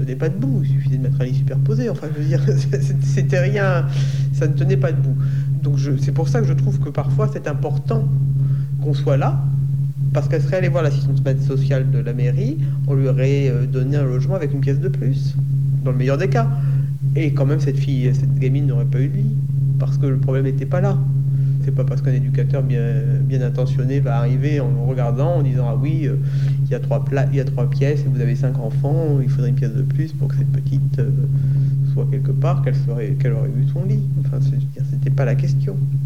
tenait pas debout. Il suffisait de mettre un lit superposé. Enfin, je veux dire, c'était rien, ça ne tenait pas debout. Donc c'est pour ça que je trouve que parfois c'est important qu'on soit là, parce qu'elle serait allée voir l'assistante sociale de la mairie, on lui aurait donné un logement avec une pièce de plus, dans le meilleur des cas. Et quand même, cette gamine n'aurait pas eu de lit, parce que le problème n'était pas là. C'est pas parce qu'un éducateur bien intentionné va arriver en regardant, en disant ah oui, il y a trois pièces et vous avez 5 enfants, il faudrait une pièce de plus pour que cette petite soit quelque part, qu'elle aurait eu son lit. Enfin, c'était pas la question.